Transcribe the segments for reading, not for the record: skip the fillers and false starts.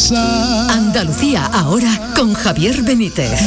Andalucía ahora con Javier Benítez.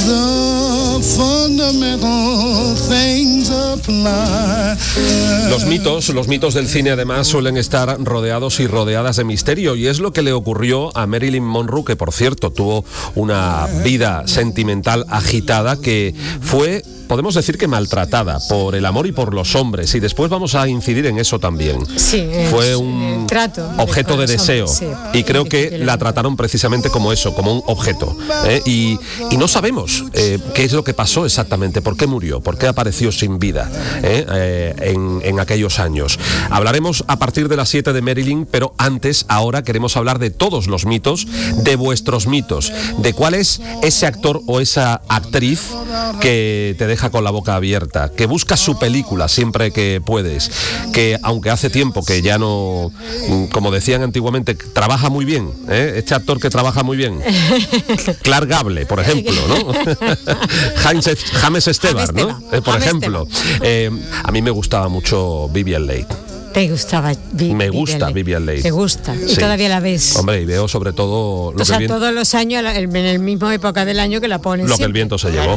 Los mitos del cine además suelen estar rodeados y rodeadas de misterio, y es lo que le ocurrió a Marilyn Monroe, que por cierto tuvo una vida sentimental agitada, que fue, podemos decir que maltratada por el amor y por los hombres, y después vamos a incidir en eso también. Sí, fue un objeto de deseo, sí, y creo que la trataron precisamente como eso, como un objeto, y no sabemos qué es lo que pasó exactamente, por qué murió, por qué apareció sin vida en aquellos años. Hablaremos a partir de las 7 de Marilyn, pero antes, ahora queremos hablar de todos los mitos, de vuestros mitos, de cuál es ese actor o esa actriz que te deja con la boca abierta, que busca su película siempre que puedes, que aunque hace tiempo que ya no, como decían antiguamente, trabaja muy bien, este actor que trabaja muy bien, Clark Gable, por ejemplo, ¿no? James Esteban, ¿no? Por ejemplo. A mí me gustaba mucho Vivien Leigh. ¿Te gustaba? Me gusta Vivien Leigh. ¿Te gusta? ¿Y sí. Todavía la ves? Hombre, y veo sobre todo lo que todos los años, en el mismo época del año que la ponen lo siempre. Que el viento se llevó.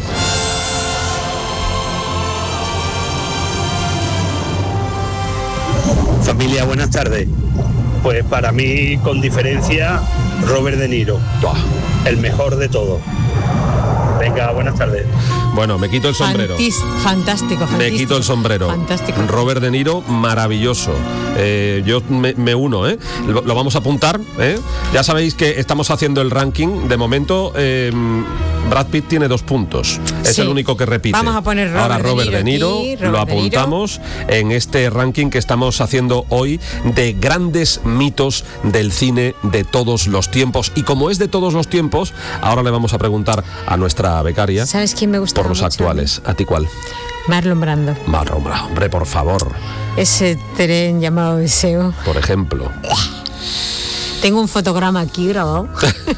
Familia, buenas tardes. Pues para mí, con diferencia, Robert De Niro, el mejor de todos. Venga, buenas tardes. Bueno, me quito el sombrero. Fantástico. Me quito el sombrero. Fantástico. Robert De Niro, maravilloso. Yo me uno, Lo vamos a apuntar, Ya sabéis que estamos haciendo el ranking. De momento, Brad Pitt tiene 2 puntos. Es el único que repite. Vamos a poner Robert De Niro. Aquí, lo apuntamos en este ranking que estamos haciendo hoy de grandes mitos del cine de todos los tiempos. Y como es de todos los tiempos, ahora le vamos a preguntar a nuestra becaria. ¿Sabes quién me gusta? Por los actuales. ¿A ti cuál? Marlon Brando. Marlon Brando, hombre, por favor. Ese tren llamado Deseo. Por ejemplo. Tengo un fotograma aquí grabado.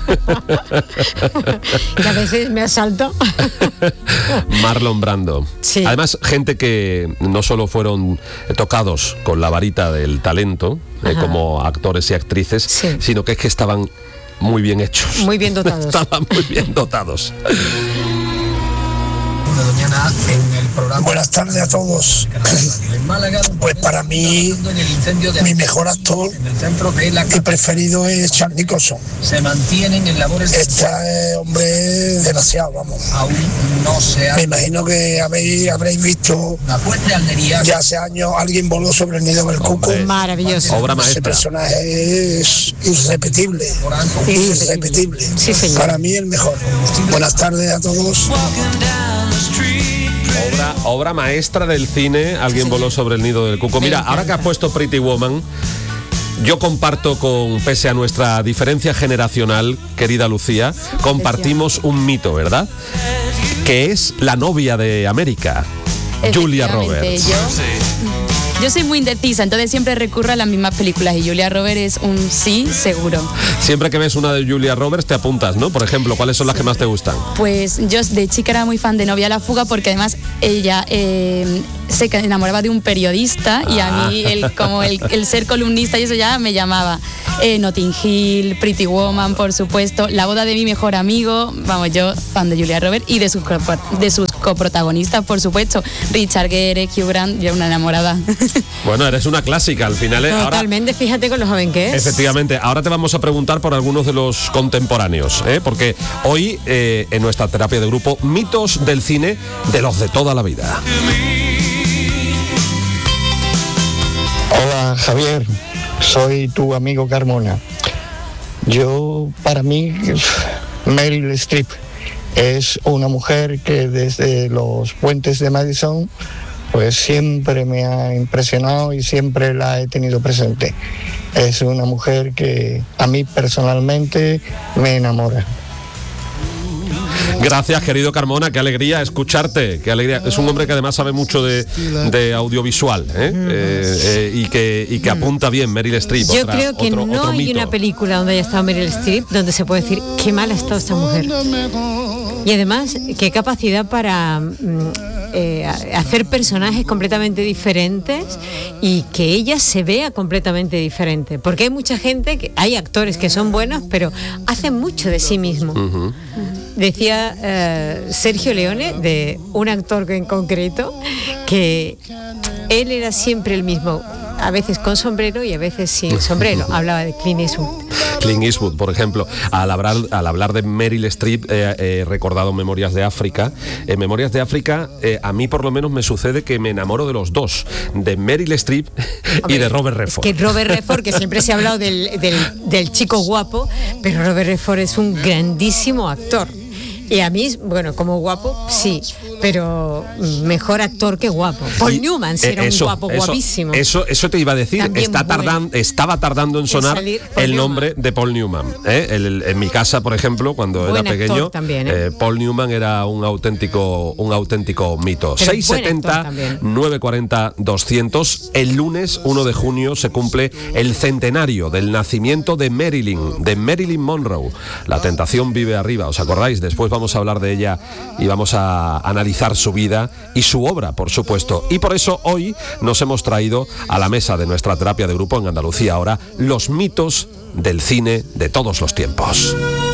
Que a veces me asalto. Marlon Brando. Sí. Además, gente que no solo fueron tocados con la varita del talento, como actores y actrices, sí, sino que es que estaban muy bien hechos. Muy bien dotados. Estaban muy bien dotados. Buenas tardes a todos. Pues para mí, mi mejor actor y preferido es Charles Nicholson. Este hombre es demasiado, vamos. Me imagino que habréis visto ya hace años Alguien voló sobre el nido del cuco. Maravilloso. Obra maestra. Ese personaje es irrepetible. Irrepetible. Sí, señor. Para mí el mejor. Buenas tardes a todos. Obra maestra del cine, Alguien voló sobre el nido del cuco. Mira, ahora que has puesto Pretty Woman, yo comparto pese a nuestra diferencia generacional, querida Lucía, compartimos un mito, ¿verdad? Que es la novia de América, Julia Roberts. Yo soy muy indecisa, entonces siempre recurro a las mismas películas y Julia Roberts es un sí seguro. Siempre que ves una de Julia Roberts te apuntas, ¿no? Por ejemplo, ¿cuáles son las que más te gustan? Pues yo de chica era muy fan de Novia a la fuga porque además ella se enamoraba de un periodista y a mí el ser columnista y eso ya me llamaba. Notting Hill, Pretty Woman, por supuesto, La boda de mi mejor amigo, vamos, yo fan de Julia Roberts y de sus coprotagonistas, por supuesto, Richard Gere, Hugh Grant, yo una enamorada. Bueno, eres una clásica al final. Totalmente, ahora, fíjate con lo joven que es. Efectivamente, ahora te vamos a preguntar por algunos de los contemporáneos, porque hoy en nuestra terapia de grupo, mitos del cine de los de toda la vida. Hola Javier, soy tu amigo Carmona. Para mí, Meryl Streep es una mujer que desde los puentes de Madison pues siempre me ha impresionado y siempre la he tenido presente. Es una mujer que a mí personalmente me enamora. Gracias, querido Carmona, qué alegría escucharte, qué alegría. Es un hombre que además sabe mucho de audiovisual, y que apunta bien. Meryl Streep. Yo creo que no hay una película donde haya estado Meryl Streep donde se puede decir qué mal ha estado esta mujer. Y además, qué capacidad para hacer personajes completamente diferentes y que ella se vea completamente diferente. Porque hay mucha gente, hay actores que son buenos, pero hacen mucho de sí mismo. Uh-huh. Decía Sergio Leone, de un actor en concreto, que él era siempre el mismo, a veces con sombrero y a veces sin sombrero. Hablaba de Clint Eastwood. Clint Eastwood, por ejemplo, al hablar de Meryl Streep, he recordado Memorias de África. En Memorias de África, a mí por lo menos me sucede que me enamoro de los dos, de Meryl Streep y de Robert Redford. Es que Robert Redford, que siempre se ha hablado del chico guapo, pero Robert Redford es un grandísimo actor. Y a mí, bueno, como guapo, sí, pero mejor actor que guapo. Paul Newman era un guapo guapísimo. Eso te iba a decir. Estaba tardando en sonar el nombre de Paul Newman. En mi casa, por ejemplo, cuando era pequeño, también, Paul Newman era un auténtico mito. 670 940 200. El lunes 1 de junio se cumple el centenario del nacimiento de Marilyn Monroe. La tentación vive arriba, ¿os acordáis? Después vamos a hablar de ella y vamos a analizar su vida y su obra, por supuesto. Y por eso hoy nos hemos traído a la mesa de nuestra terapia de grupo en Andalucía Ahora los mitos del cine de todos los tiempos.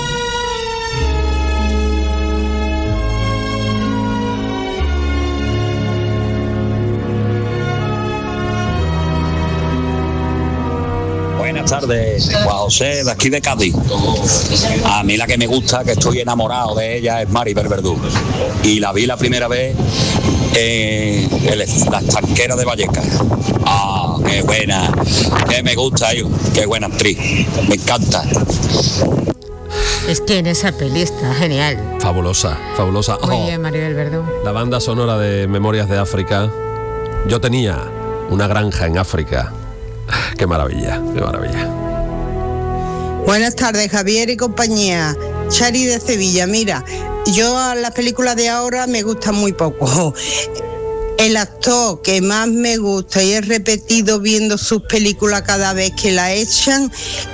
Buenas tardes, Juan José, de aquí de Cádiz. A mí la que me gusta, que estoy enamorado de ella, es Maribel Verdú. Y la vi la primera vez en La Estanquera de Vallecas. ¡Ah, qué buena! ¡Qué me gusta, qué buena actriz! Me encanta. Es que en esa peli está genial. Fabulosa. Muy bien, Maribel Verdú. La banda sonora de Memorias de África. Yo tenía una granja en África. Qué maravilla. Buenas tardes, Javier y compañía. Chari de Sevilla. Mira, yo a las películas de ahora me gustan muy poco. El actor que más me gusta y he repetido viendo sus películas cada vez que la echan,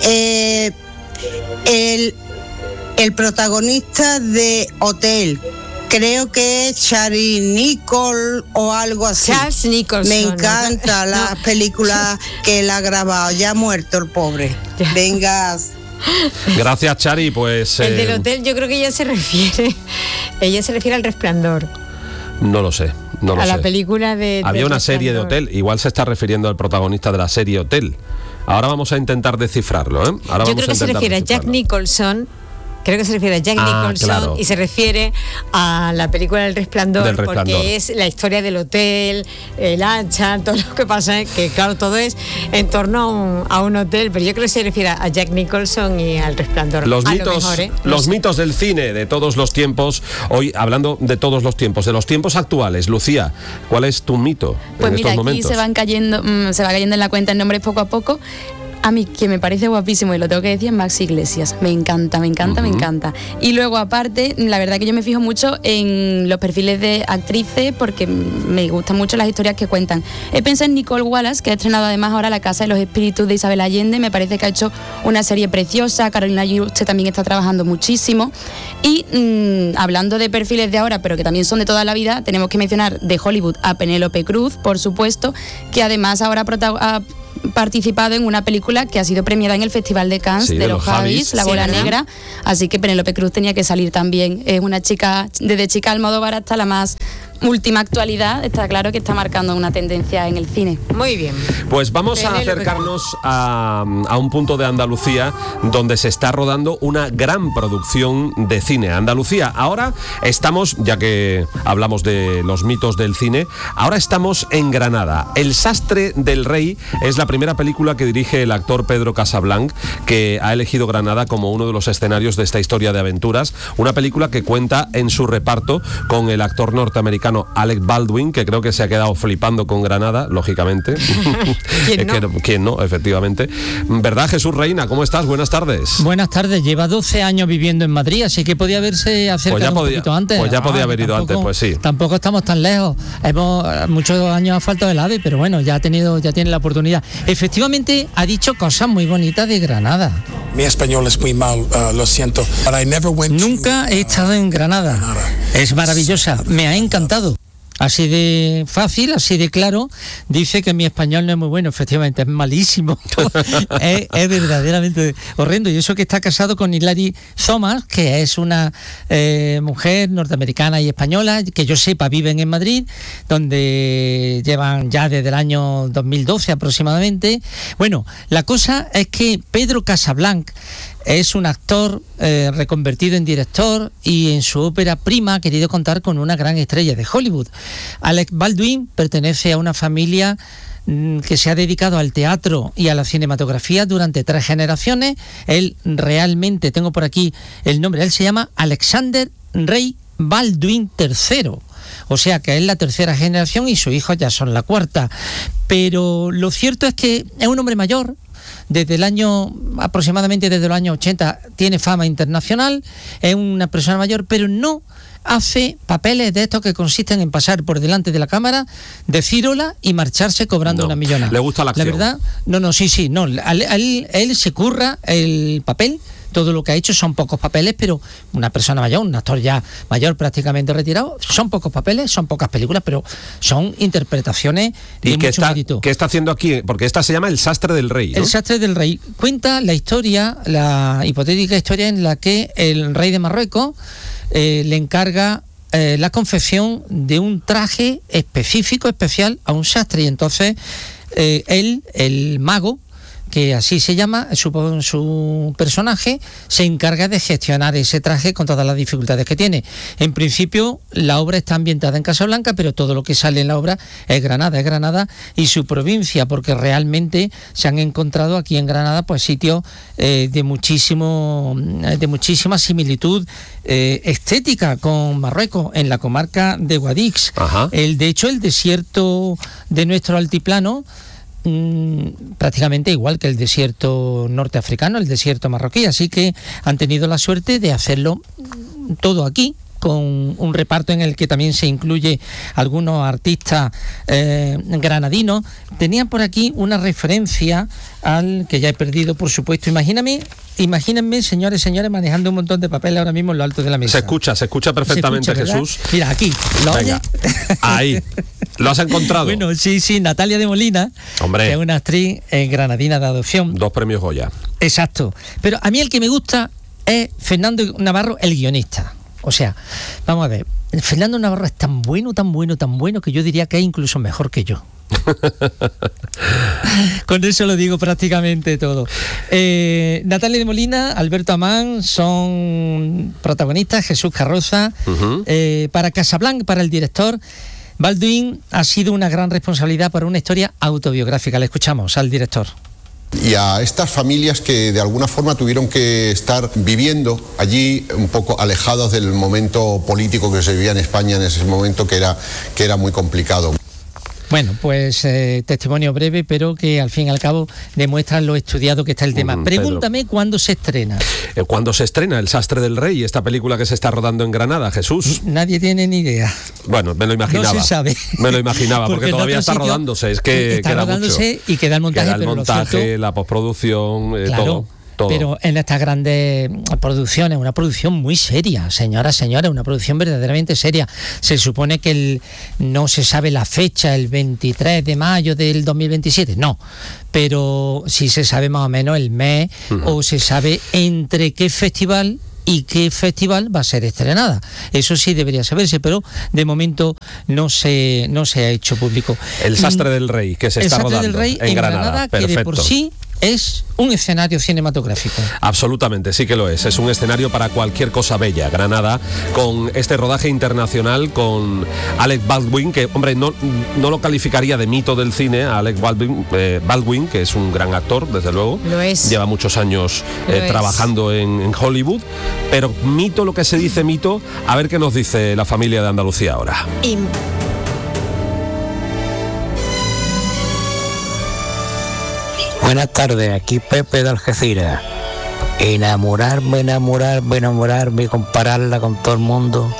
el protagonista de Hotel. Creo que es Charlie Nichols o algo así. Charles Nicholson. Me encanta las películas que él ha grabado. Ya ha muerto el pobre. Venga. Gracias, Chari. Pues el del Hotel, yo creo que ella se refiere al Resplandor. No lo sé. A la película de... Había una serie de Hotel. Igual se está refiriendo al protagonista de la serie Hotel. Ahora vamos a intentar descifrarlo, ¿eh? Yo creo que se refiere a Jack Nicholson. Creo que se refiere a Jack Nicholson, claro. Y se refiere a la película del Resplandor, porque es la historia del hotel, el hacha, todo lo que pasa, que claro, todo es en torno a un hotel, pero yo creo que se refiere a Jack Nicholson y al Resplandor. Los mitos del cine de todos los tiempos. Hoy, hablando de todos los tiempos, de los tiempos actuales, Lucía, ¿cuál es tu mito pues en mira, estos momentos? Aquí se va cayendo en la cuenta en nombres poco a poco. A mí, que me parece guapísimo, y lo tengo que decir, es Max Iglesias. Me encanta. Y luego, aparte, la verdad que yo me fijo mucho en los perfiles de actrices porque me gustan mucho las historias que cuentan. He pensado en Nicole Wallace, que ha estrenado además ahora La Casa de los Espíritus de Isabel Allende. Me parece que ha hecho una serie preciosa. Carolina Yuste también está trabajando muchísimo. Y hablando de perfiles de ahora, pero que también son de toda la vida, tenemos que mencionar de Hollywood a Penélope Cruz, por supuesto, que además ahora ha participado en una película que ha sido premiada en el Festival de Cannes, de los Javis, La Bola Negra, así que Penélope Cruz tenía que salir también. Es una chica, desde chica Almodóvar hasta la más última actualidad, está claro que está marcando una tendencia en el cine. Muy bien. Pues vamos a acercarnos a un punto de Andalucía donde se está rodando una gran producción de cine. Andalucía, ahora estamos, ya que hablamos de los mitos del cine, ahora estamos en Granada. El Sastre del Rey es la primera película que dirige el actor Pedro Casablanc, que ha elegido Granada como uno de los escenarios de esta historia de aventuras. Una película que cuenta en su reparto con el actor norteamericano Alec Baldwin, que creo que se ha quedado flipando con Granada, lógicamente. ¿Quién no? Efectivamente. ¿Verdad, Jesús Reina? ¿Cómo estás? Buenas tardes. Buenas tardes. Lleva 12 años viviendo en Madrid, así que podía haberse acercado un poquito antes. Pues ya podía haber ido antes, pues sí. Tampoco estamos tan lejos. Muchos años ha faltado el AVE, pero bueno, ya tiene la oportunidad. Efectivamente, ha dicho cosas muy bonitas de Granada. Mi español es muy mal, lo siento. Nunca he estado en Granada. Es maravillosa, me ha encantado. Así de fácil, así de claro, dice que mi español no es muy bueno, efectivamente, es malísimo. es verdaderamente horrendo. Y eso que está casado con Hilary Thomas, que es una mujer norteamericana y española, que yo sepa viven en Madrid, donde llevan ya desde el año 2012 aproximadamente. Bueno, la cosa es que Pedro Casablanc es un actor reconvertido en director y en su ópera prima ha querido contar con una gran estrella de Hollywood. Alec Baldwin pertenece a una familia que se ha dedicado al teatro y a la cinematografía durante 3 generaciones. Él realmente, tengo por aquí el nombre, él se llama Alexander Ray Baldwin III. O sea que es la 3ª generación y sus hijos ya son la 4ª. Pero lo cierto es que es un hombre mayor. Aproximadamente desde los años 80 tiene fama internacional, es una persona mayor, pero no hace papeles de estos que consisten en pasar por delante de la cámara, decir hola y marcharse cobrando una millonada. ¿Le gusta la acción? La verdad, él se curra el papel. Todo lo que ha hecho son pocos papeles, pero una persona mayor, un actor ya mayor prácticamente retirado, son pocos papeles, son pocas películas, pero son interpretaciones de mucho mérito. ¿Qué está haciendo aquí? Porque esta se llama El sastre del rey, ¿no? El sastre del rey. Cuenta la historia, la hipotética historia en la que el rey de Marruecos le encarga la confección de un traje específico, especial, a un sastre. Y entonces él, el mago, que así se llama, su personaje, se encarga de gestionar ese traje con todas las dificultades que tiene. En principio, la obra está ambientada en Casablanca, pero todo lo que sale en la obra es Granada y su provincia, porque realmente se han encontrado aquí en Granada pues sitios de muchísima similitud estética con Marruecos, en la comarca de Guadix. De hecho, el desierto de nuestro altiplano, prácticamente igual que el desierto norteafricano, el desierto marroquí, así que han tenido la suerte de hacerlo todo aquí, con un reparto en el que también se incluye algunos artistas granadinos. Tenían por aquí una referencia al que ya he perdido, por supuesto. Imagínense, señores, manejando un montón de papel ahora mismo en lo alto de la mesa. Se escucha perfectamente, Jesús. Mira, aquí. Venga, ahí. ¿Lo has encontrado? Bueno, sí, Natalia de Molina, hombre, que es una actriz granadina de adopción. 2 premios Goya. Exacto. Pero a mí el que me gusta es Fernando Navarro, el guionista. O sea, vamos a ver, Fernando Navarro es tan bueno que yo diría que es incluso mejor que yo. Con eso lo digo prácticamente todo. Natalia de Molina, Alberto Amán son protagonistas, Jesús Carroza. Para Casablanc, para el director, Baldwin ha sido una gran responsabilidad para una historia autobiográfica. Le escuchamos al director. Y a estas familias que de alguna forma tuvieron que estar viviendo allí un poco alejados del momento político que se vivía en España en ese momento, que era muy complicado. Bueno, pues testimonio breve, pero que al fin y al cabo demuestra lo estudiado que está el tema. Pregúntame cuándo se estrena. ¿Cuándo se estrena El sastre del rey, esta película que se está rodando en Granada, Jesús? Nadie tiene ni idea. Bueno, me lo imaginaba. No se sabe. Me lo imaginaba, porque todavía está rodándose. Es que está queda rodándose mucho. Y queda el montaje. Queda el montaje, la postproducción, claro. Todo. Pero en estas grandes producciones, una producción muy seria, señoras, una producción verdaderamente seria. Se supone que no se sabe la fecha, el 23 de mayo del 2027, no, pero sí se sabe más o menos el mes, o se sabe entre qué festival y qué festival va a ser estrenada. Eso sí debería saberse, pero de momento no se ha hecho público. El sastre del rey, que se está rodando El sastre del rey en Granada, que de por sí es un escenario cinematográfico. Absolutamente, sí que lo es. Es un escenario para cualquier cosa bella. Granada, con este rodaje internacional, con Alec Baldwin, que, hombre, no lo calificaría de mito del cine, a Alec Baldwin, que es un gran actor, desde luego. Lo es. Lleva muchos años trabajando en Hollywood. Pero mito, lo que se dice mito, a ver qué nos dice la familia de Andalucía ahora. Buenas tardes, aquí Pepe de Algeciras. Enamorarme, compararla con todo el mundo.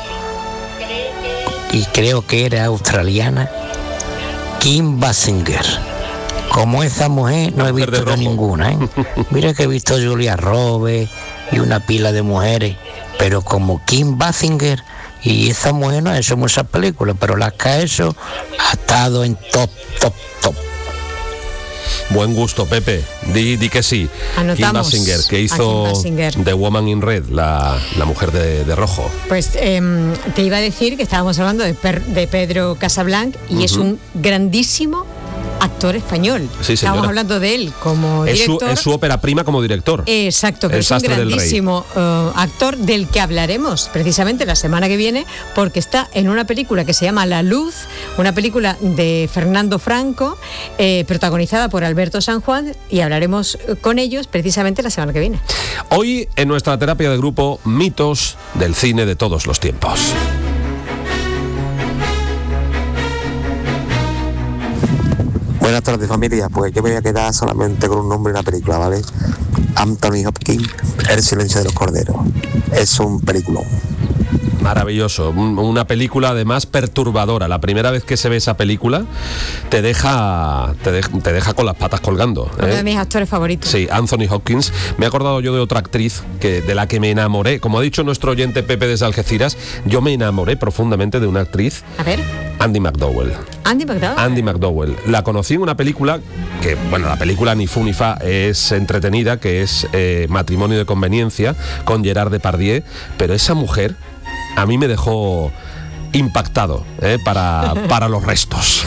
Y creo que era australiana, Kim Basinger, como esa mujer no he visto yo ninguna, ¿eh? Mira que he visto a Julia Roberts y una pila de mujeres, pero como Kim Basinger, y esa mujer no ha hecho muchas películas, pero las que ha hecho ha estado en top. Buen gusto, Pepe. Di que sí. Kim Basinger, que hizo The Woman in Red, la mujer de rojo. Pues te iba a decir que estábamos hablando de Pedro Casablanc y es un grandísimo actor español. Sí, estamos hablando de él como director. Es su ópera prima como director. Exacto, que es un grandísimo actor del que hablaremos precisamente la semana que viene, porque está en una película que se llama La Luz, una película de Fernando Franco, protagonizada por Alberto San Juan, y hablaremos con ellos precisamente la semana que viene. Hoy en nuestra terapia de grupo, mitos del cine de todos los tiempos. Buenas tardes, familia. Pues yo me voy a quedar solamente con un nombre en la película, ¿vale? Anthony Hopkins, El silencio de los corderos. Es un peliculón. Maravilloso, una película además perturbadora. La primera vez que se ve esa película te deja con las patas colgando. Uno de mis actores favoritos. Sí, Anthony Hopkins. Me he acordado yo de otra actriz de la que me enamoré. Como ha dicho nuestro oyente Pepe desde Algeciras, yo me enamoré profundamente de una actriz. A ver. Andy McDowell. Andy McDowell. La conocí en una película que, bueno, la película ni fu ni fa, es entretenida, que es Matrimonio de Conveniencia, con Gerard Depardieu, pero esa mujer a mí me dejó impactado para los restos.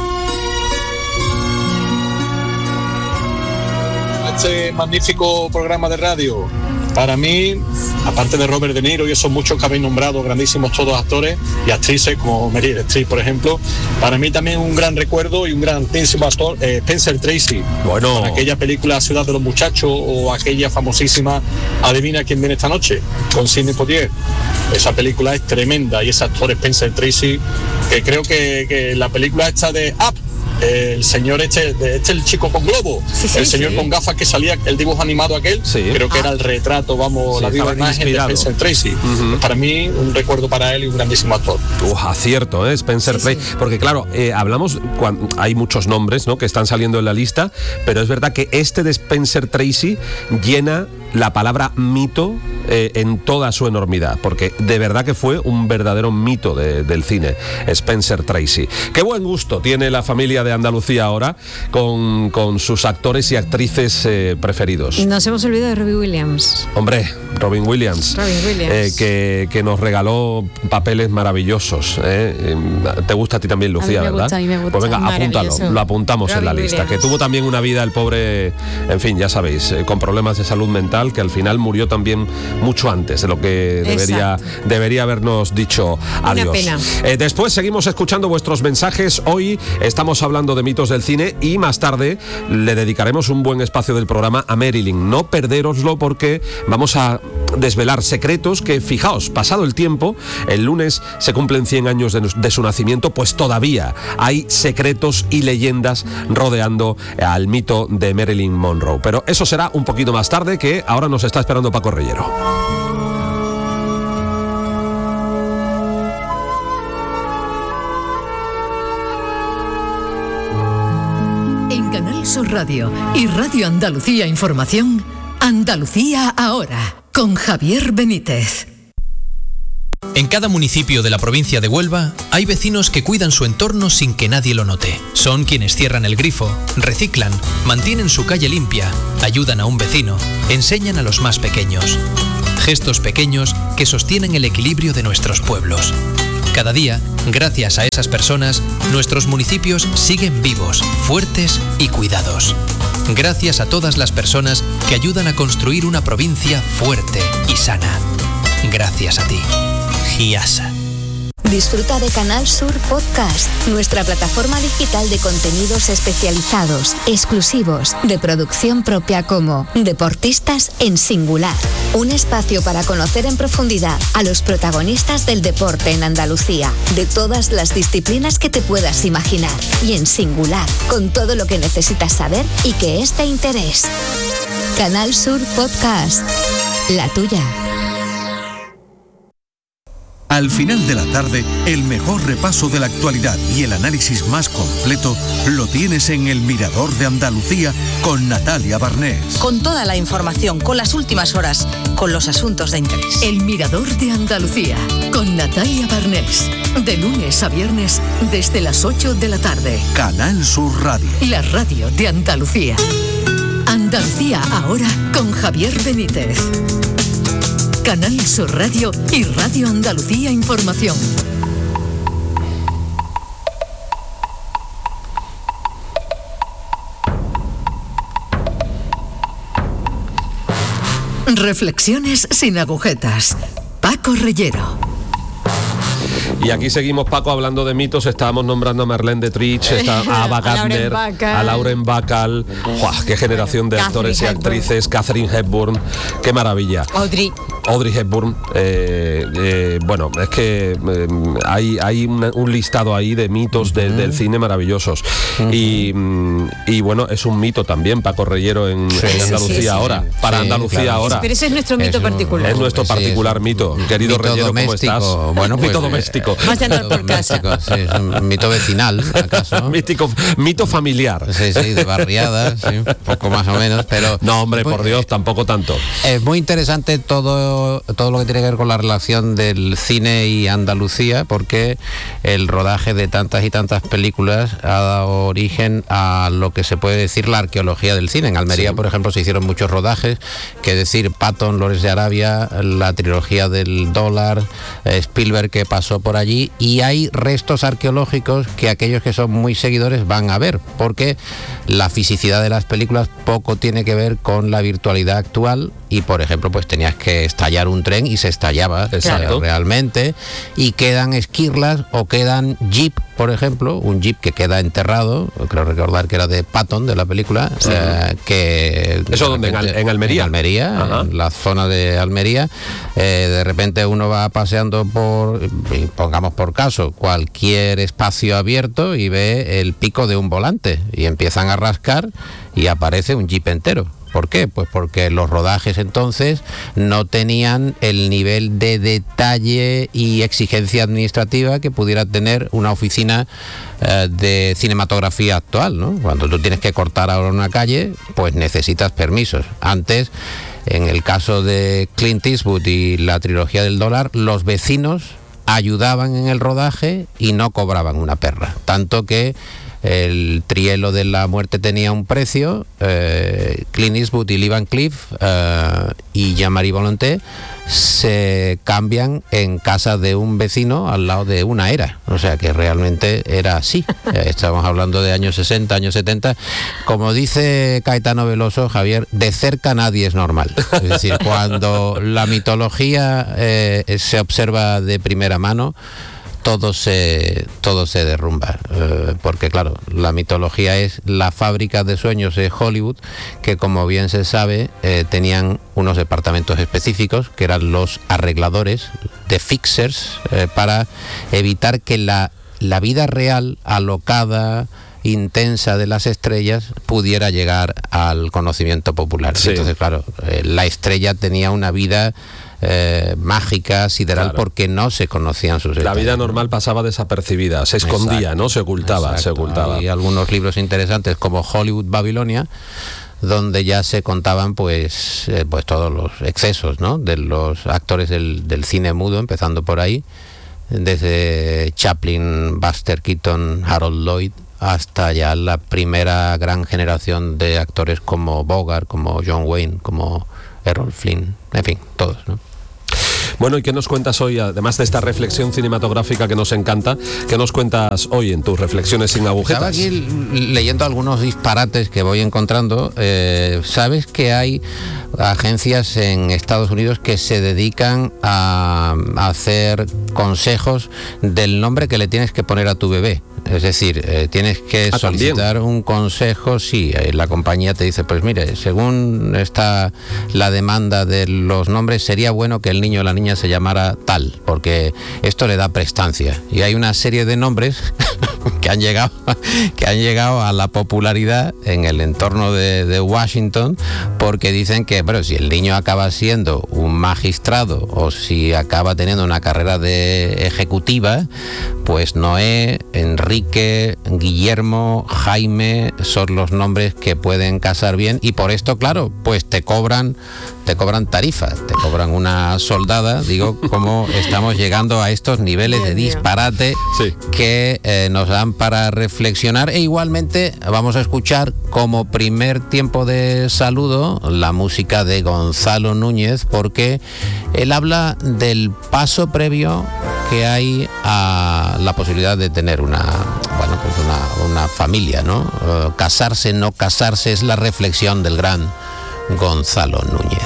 Este magnífico programa de radio, para mí, aparte de Robert De Niro y esos muchos que habéis nombrado, grandísimos todos actores y actrices como Meryl Streep, por ejemplo, para mí también un gran recuerdo y un grandísimo actor, Spencer Tracy. Bueno. Con aquella película Ciudad de los Muchachos o aquella famosísima Adivina quién viene esta noche, con Sidney Poitier. Esa película es tremenda y ese actor Spencer Tracy, que creo que la película esta de Up, el señor el chico con globo, el señor con gafas que salía, el dibujo animado aquel, creo que era el retrato, la viva imagen inspirado de Spencer Tracy. Para mí, un recuerdo para él y un grandísimo actor. Acierto, Spencer Tracy, porque claro, hablamos, hay muchos nombres, ¿no?, que están saliendo en la lista, pero es verdad que este de Spencer Tracy llena la palabra mito en toda su enormidad, porque de verdad que fue un verdadero mito del cine, Spencer Tracy. Qué buen gusto tiene la familia de Andalucía ahora con sus actores y actrices preferidos. Nos hemos olvidado de Robin Williams. Hombre, Robin Williams. Que nos regaló papeles maravillosos. Te gusta a ti también, Lucía, ¿verdad? A mí me gusta. Pues venga, apúntalo, lo apuntamos en la lista. Que tuvo también una vida el pobre, en fin, ya sabéis, con problemas de salud mental, que al final murió también mucho antes de lo que debería habernos dicho adiós. Una pena. Después seguimos escuchando vuestros mensajes. Hoy estamos hablando de mitos del cine y más tarde le dedicaremos un buen espacio del programa a Marilyn. No perderoslo, porque vamos a desvelar secretos que, fijaos, pasado el tiempo, el lunes se cumplen 100 años de su nacimiento, pues todavía hay secretos y leyendas rodeando al mito de Marilyn Monroe. Pero eso será un poquito más tarde, que ahora nos está esperando Paco Reyero. En Canal Sur Radio y Radio Andalucía Información, Andalucía Ahora, con Javier Benítez. En cada municipio de la provincia de Huelva hay vecinos que cuidan su entorno sin que nadie lo note. Son quienes cierran el grifo, reciclan, mantienen su calle limpia, ayudan a un vecino, enseñan a los más pequeños. Gestos pequeños que sostienen el equilibrio de nuestros pueblos. Cada día, gracias a esas personas, nuestros municipios siguen vivos, fuertes y cuidados. Gracias a todas las personas que ayudan a construir una provincia fuerte y sana. Gracias a ti. Giasa. Disfruta de Canal Sur Podcast, nuestra plataforma digital de contenidos especializados, exclusivos, de producción propia, como Deportistas en Singular. Un espacio para conocer en profundidad a los protagonistas del deporte en Andalucía, de todas las disciplinas que te puedas imaginar, y en singular, con todo lo que necesitas saber y que es de interés. Canal Sur Podcast, la tuya. Al final de la tarde, el mejor repaso de la actualidad y el análisis más completo lo tienes en El Mirador de Andalucía con Natalia Barnés. Con toda la información, con las últimas horas, con los asuntos de interés. El Mirador de Andalucía con Natalia Barnés. De lunes a viernes desde las 8 de la tarde. Canal Sur Radio. La radio de Andalucía. Andalucía ahora con Javier Benítez. Canal Sur Radio y Radio Andalucía Información. Reflexiones sin agujetas. Paco Reyero. Y aquí seguimos, Paco, hablando de mitos. Estábamos nombrando a Marlene Dietrich, a Ava Gardner, a Lauren Bacall. ¡Guau! ¡Qué generación de actores y actrices! Katharine Hepburn, ¡qué maravilla! Audrey Hepburn. Bueno, es que hay un listado ahí de mitos del cine maravillosos. Y bueno, es un mito también, Paco Reyero, en Andalucía ahora. Para Andalucía ahora. Pero ese es nuestro mito particular. Es nuestro particular mito. Querido mito Reyero, ¿cómo estás? Bueno, pues, mito doméstico. Más de andar por casa. Sí, es un mito vecinal, ¿acaso? Mito familiar. Sí, de barriada, sí, poco más o menos, pero... No, hombre, por Dios, tampoco tanto. Es muy interesante todo lo que tiene que ver con la relación del cine y Andalucía, porque el rodaje de tantas y tantas películas ha dado origen a lo que se puede decir la arqueología del cine. En Almería, por ejemplo, se hicieron muchos rodajes, que decir Patton, Lawrence de Arabia, la trilogía del dólar, Spielberg, que pasó por allí, y hay restos arqueológicos que aquellos que son muy seguidores van a ver, porque la fisicidad de las películas poco tiene que ver con la virtualidad actual, y por ejemplo pues tenías que estallar un tren y se estallaba realmente, y quedan esquirlas o quedan jeep, por ejemplo, un jeep que queda enterrado, creo recordar que era de Patton, de la película, que... ¿Eso dónde? ¿En Almería? En Almería, en la zona de Almería. De repente uno va paseando por, pongamos por caso, cualquier espacio abierto y ve el pico de un volante, y empiezan a rascar y aparece un jeep entero. ¿Por qué? Pues porque los rodajes entonces no tenían el nivel de detalle y exigencia administrativa que pudiera tener una oficina de cinematografía actual, ¿no? Cuando tú tienes que cortar ahora una calle, pues necesitas permisos. Antes, en el caso de Clint Eastwood y la trilogía del dólar, los vecinos ayudaban en el rodaje y no cobraban una perra. Tanto que el trielo de la muerte tenía un precio. Clint Eastwood y Lee Van Cleef y Jean-Marie Volonté se cambian en casa de un vecino al lado de una era, o sea que realmente era así. Estamos hablando de años 60, años 70. Como dice Caetano Veloso, Javier, de cerca nadie es normal. Es decir, cuando la mitología se observa de primera mano, todo se derrumba, porque claro, la mitología es la fábrica de sueños de Hollywood, que como bien se sabe tenían unos departamentos específicos que eran los arregladores, de fixers, para evitar que la vida real, alocada, intensa de las estrellas pudiera llegar al conocimiento popular. Sí. Entonces claro, la estrella tenía una vida mágica, sideral, porque no se conocían sus estrellas. La vida normal pasaba desapercibida, se escondía, ¿no? Se ocultaba. Hay algunos libros interesantes como Hollywood Babilonia, donde ya se contaban pues todos los excesos, ¿no?, de los actores del cine mudo, empezando por ahí, desde Chaplin, Buster Keaton, Harold Lloyd, hasta ya la primera gran generación de actores como Bogart, como John Wayne, como Errol Flynn, en fin, todos, ¿no? Bueno, ¿y qué nos cuentas hoy, además de esta reflexión cinematográfica que nos encanta? ¿Qué nos cuentas hoy en tus reflexiones sin agujetas? Estaba aquí leyendo algunos disparates que voy encontrando. ¿Sabes que hay agencias en Estados Unidos que se dedican a hacer consejos del nombre que le tienes que poner a tu bebé? Es decir, tienes que solicitar un consejo, sí, la compañía te dice, pues mire, según está la demanda de los nombres, sería bueno que el niño o la niña se llamara tal, porque esto le da prestancia. Y hay una serie de nombres que han llegado a la popularidad en el entorno de Washington, porque dicen que, bueno, si el niño acaba siendo un magistrado o si acaba teniendo una carrera de ejecutiva, pues Noé, Enrique, Guillermo, Jaime son los nombres que pueden casar bien, y por esto, claro, pues te cobran tarifa, te cobran una soldada. Digo, cómo estamos llegando a estos niveles de disparate que nos dan para reflexionar. E igualmente vamos a escuchar como primer tiempo de saludo la música de Gonzalo Núñez, porque él habla del paso previo que hay a la posibilidad de tener una familia, ¿no? Casarse, no casarse, es la reflexión del gran Gonzalo Núñez.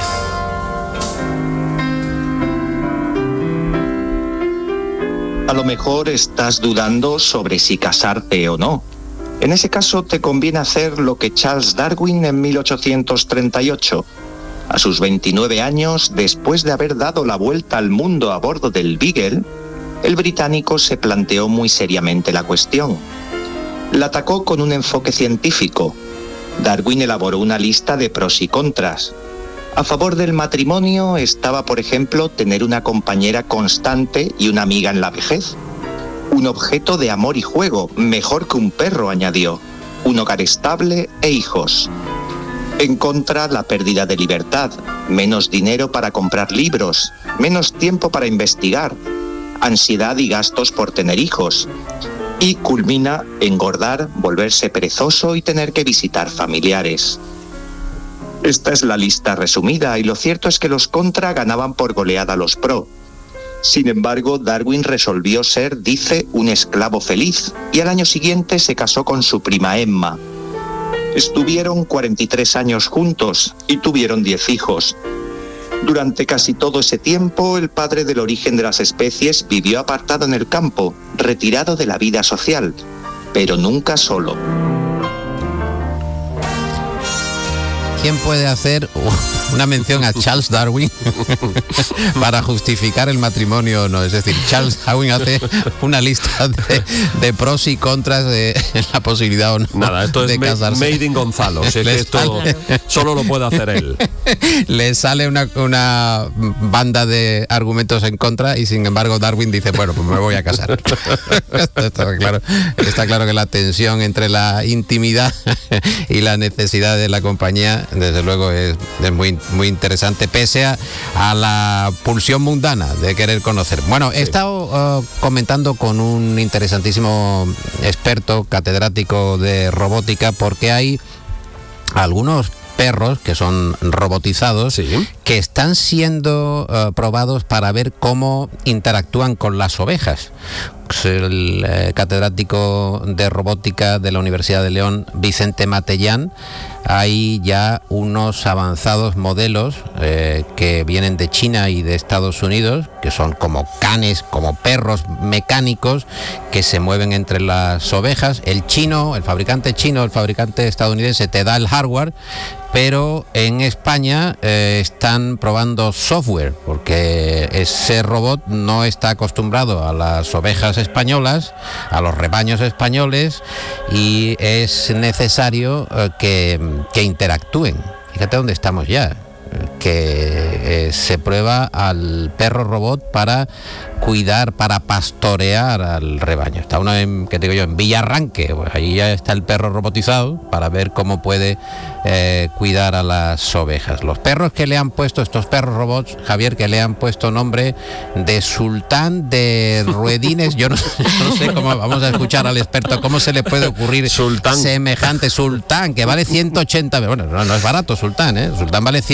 A lo mejor estás dudando sobre si casarte o no. En ese caso te conviene hacer lo que Charles Darwin en 1838. A sus 29 años, después de haber dado la vuelta al mundo a bordo del Beagle, el británico se planteó muy seriamente la cuestión. La atacó con un enfoque científico. Darwin elaboró una lista de pros y contras. A favor del matrimonio estaba, por ejemplo, tener una compañera constante y una amiga en la vejez. Un objeto de amor y juego, mejor que un perro, añadió. Un hogar estable e hijos. En contra, la pérdida de libertad, menos dinero para comprar libros, menos tiempo para investigar, ansiedad y gastos por tener hijos. Y culmina engordar, volverse perezoso y tener que visitar familiares. Esta es la lista resumida, y lo cierto es que los contra ganaban por goleada a los pro. Sin embargo, Darwin resolvió ser, dice, un esclavo feliz, y al año siguiente se casó con su prima Emma. Estuvieron 43 años juntos y tuvieron 10 hijos. Durante casi todo ese tiempo, el padre del origen de las especies vivió apartado en el campo, retirado de la vida social, pero nunca solo. ¿Quién puede hacer una mención a Charles Darwin para justificar el matrimonio o no? Es decir, Charles Darwin hace una lista de pros y contras de la posibilidad o no. Nada, esto de es casarse. made in Gonzalo. O sea, que esto solo lo puede hacer él. Le sale una banda de argumentos en contra, y sin embargo Darwin dice, bueno, pues me voy a casar. Está claro que la tensión entre la intimidad y la necesidad de la compañía, desde luego, es muy, muy interesante, pese a la pulsión mundana de querer conocer. Bueno, he estado comentando con un interesantísimo experto catedrático de robótica, porque hay algunos perros que son robotizados, que están siendo probados para ver cómo interactúan con las ovejas. El catedrático de robótica de la Universidad de León, Vicente Matellán, hay ya unos avanzados modelos que vienen de China y de Estados Unidos, que son como canes, como perros mecánicos que se mueven entre las ovejas. El fabricante estadounidense te da el hardware, pero en España están probando software, porque ese robot no está acostumbrado a las ovejas españolas, a los rebaños españoles, y es necesario que interactúen. Fíjate dónde estamos ya, que se prueba al perro robot para cuidar, para pastorear al rebaño. Está uno en Villarranque, pues ahí ya está el perro robotizado para ver cómo puede cuidar a las ovejas. Los perros que le han puesto, estos perros robots, Javier, que le han puesto nombre de sultán de ruedines. Yo no sé cómo, vamos a escuchar al experto, cómo se le puede ocurrir semejante sultán, que vale 180, bueno, no es barato sultán, sultán vale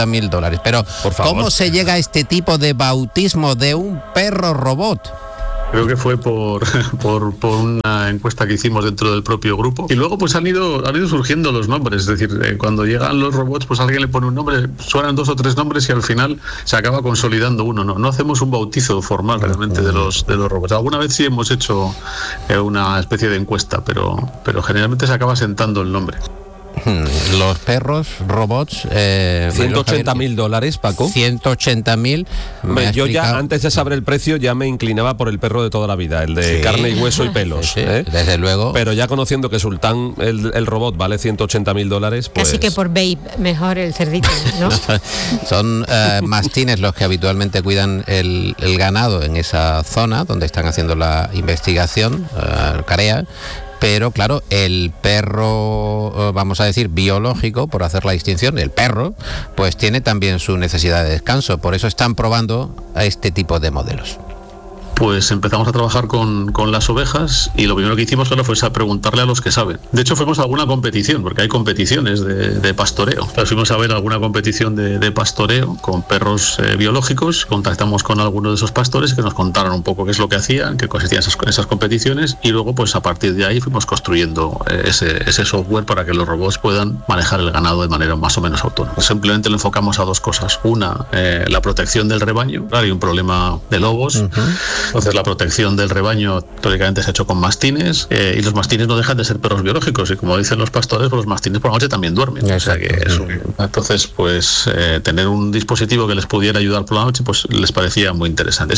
$180,000, pero ¿cómo se llega a este tipo de bautismo de un perro robot? Creo que fue por una encuesta que hicimos dentro del propio grupo. Y luego pues han ido surgiendo los nombres. Es decir, cuando llegan los robots, pues alguien le pone un nombre, suenan 2 o 3 nombres y al final se acaba consolidando uno. No hacemos un bautizo formal realmente de los robots. Alguna vez sí hemos hecho una especie de encuesta, pero generalmente se acaba sentando el nombre. Los perros, robots... $180.000, Paco. 180.000. Yo ya, antes de saber el precio, ya me inclinaba por el perro de toda la vida, el de carne y hueso y pelos. Sí, desde luego. Pero ya conociendo que Sultán, el robot, vale $180.000, pues... Casi que por Babe, mejor el cerdito, ¿no? Son mastines los que habitualmente cuidan el ganado en esa zona donde están haciendo la investigación, CAREA. Pero claro, el perro, vamos a decir, biológico, por hacer la distinción, el perro, pues tiene también su necesidad de descanso. Por eso están probando a este tipo de modelos. Pues empezamos a trabajar con las ovejas y lo primero que hicimos fue preguntarle a los que saben. De hecho fuimos a alguna competición, porque hay competiciones de pastoreo. Entonces fuimos a ver alguna competición de pastoreo con perros biológicos, contactamos con algunos de esos pastores que nos contaron un poco qué es lo que hacían, qué consistían esas competiciones y luego pues a partir de ahí fuimos construyendo ese software para que los robots puedan manejar el ganado de manera más o menos autónoma. Simplemente lo enfocamos a 2 cosas. Una, la protección del rebaño. Hay un problema de lobos. Entonces la protección del rebaño teóricamente se ha hecho con mastines y los mastines no dejan de ser perros biológicos y como dicen los pastores, pues los mastines por la noche también duermen. Exacto. O sea que entonces pues tener un dispositivo que les pudiera ayudar por la noche pues les parecía muy interesante.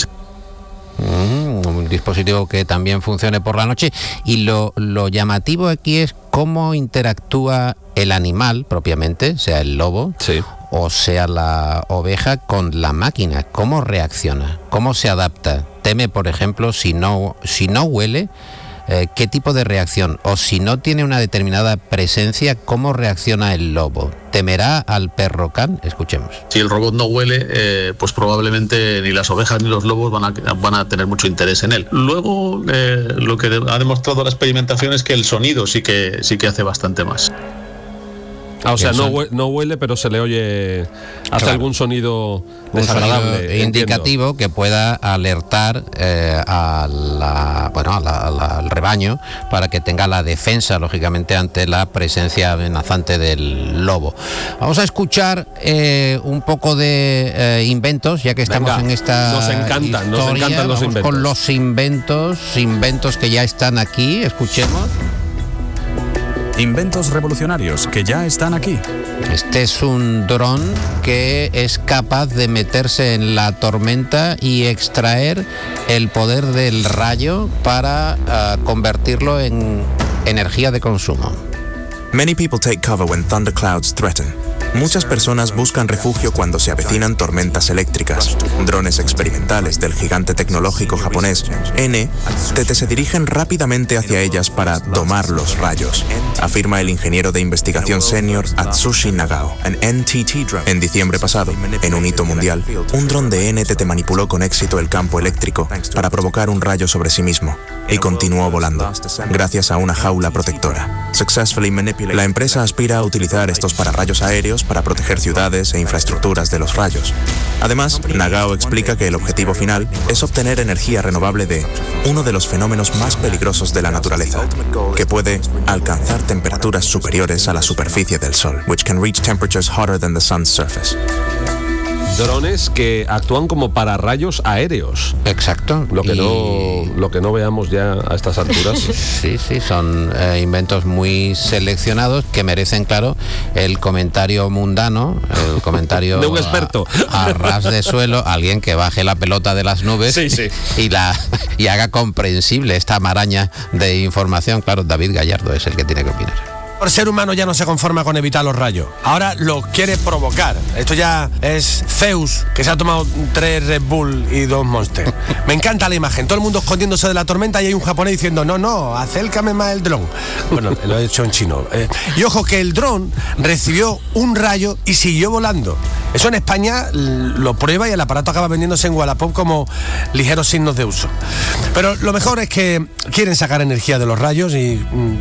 Un dispositivo que también funcione por la noche y lo llamativo aquí es cómo interactúa el animal propiamente, sea el lobo, o sea la oveja, con la máquina. ¿Cómo reacciona? ¿Cómo se adapta? Teme, por ejemplo, si no huele, ¿qué tipo de reacción? O si no tiene una determinada presencia, ¿cómo reacciona el lobo? ¿Temerá al perro can? Escuchemos. Si el robot no huele, pues probablemente ni las ovejas ni los lobos van a tener mucho interés en él. Luego, lo que ha demostrado la experimentación es que el sonido sí que hace bastante más. O sea, no huele, pero se le oye, hace algún sonido desagradable. Sonido indicativo que pueda alertar al rebaño para que tenga la defensa, lógicamente, ante la presencia amenazante del lobo. Vamos a escuchar un poco de inventos, ya que estamos en esta nos encantan los inventos. Con los inventos que ya están aquí, escuchemos. Inventos revolucionarios que ya están aquí. Este es un dron que es capaz de meterse en la tormenta y extraer el poder del rayo para convertirlo en energía de consumo. Many people take cover when thunderclouds threaten. Muchas personas buscan refugio cuando se avecinan tormentas eléctricas. Drones experimentales del gigante tecnológico japonés NTT se dirigen rápidamente hacia ellas para domar los rayos, afirma el ingeniero de investigación senior Atsushi Nagao. En diciembre pasado, en un hito mundial, un dron de NTT manipuló con éxito el campo eléctrico para provocar un rayo sobre sí mismo y continuó volando, gracias a una jaula protectora. La empresa aspira a utilizar estos pararrayos aéreos para proteger ciudades e infraestructuras de los rayos. Además, Nagao explica que el objetivo final es obtener energía renovable de uno de los fenómenos más peligrosos de la naturaleza, que puede alcanzar temperaturas superiores a la superficie del Sol, which can reach temperatures hotter than the sun's surface. Drones que actúan como pararrayos aéreos. Exacto. Lo que no veamos ya a estas alturas. Sí, son inventos muy seleccionados que merecen, claro, el comentario mundano, el comentario de un experto a ras de suelo, alguien que baje la pelota de las nubes y haga comprensible esta maraña de información. Claro, David Gallardo es el que tiene que opinar. El ser humano ya no se conforma con evitar los rayos. Ahora lo quiere provocar. Esto ya es Zeus, que se ha tomado 3 Red Bull y 2 Monster. Me encanta la imagen. Todo el mundo escondiéndose de la tormenta y hay un japonés diciendo, no, acércame más el dron. Bueno, lo he hecho en chino. Y ojo que el dron recibió un rayo y siguió volando. Eso en España lo prueba y el aparato acaba vendiéndose en Wallapop como ligeros signos de uso. Pero lo mejor es que quieren sacar energía de los rayos y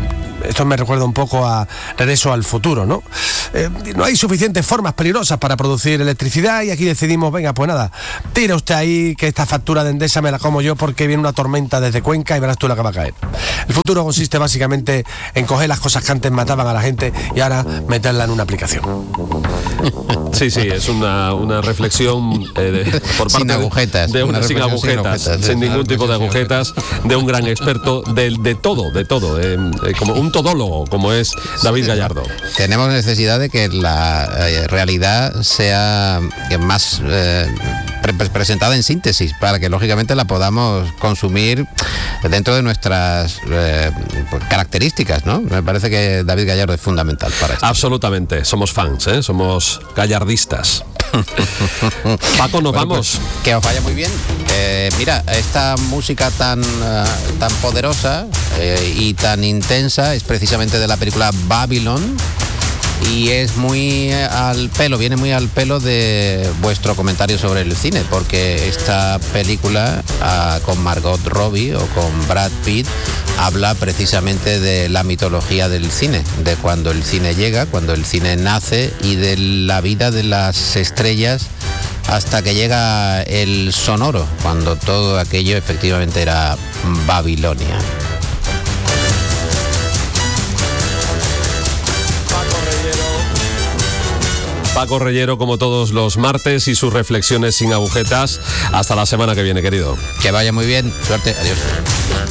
esto me recuerda un poco a Regreso al Futuro, ¿no? No hay suficientes formas peligrosas para producir electricidad y aquí decidimos, venga, pues nada, tira usted ahí que esta factura de Endesa me la como yo porque viene una tormenta desde Cuenca y verás tú la que va a caer. El futuro consiste básicamente en coger las cosas que antes mataban a la gente y ahora meterla en una aplicación. Sí, es una reflexión por parte sin agujetas, sin agujetas, sin ningún tipo de agujetas, de un gran experto de todo, como un todólogo, como es David Gallardo. Tenemos necesidad de que la realidad sea más presentada en síntesis, para que lógicamente la podamos consumir dentro de nuestras características, ¿no? Me parece que David Gallardo es fundamental para esto. Absolutamente, somos fans, somos gallardistas. Paco, nos vamos. Pues, que os vaya muy bien. Mira, esta música tan poderosa y tan intensa es precisamente de la película Babylon. Y es muy al pelo, viene muy al pelo de vuestro comentario sobre el cine, porque esta película con Margot Robbie o con Brad Pitt habla precisamente de la mitología del cine, de cuando el cine llega, cuando el cine nace y de la vida de las estrellas hasta que llega el sonoro, cuando todo aquello efectivamente era Babilonia. Paco Reyero, como todos los martes, y sus reflexiones sin agujetas. Hasta la semana que viene, querido. Que vaya muy bien. Suerte. Adiós.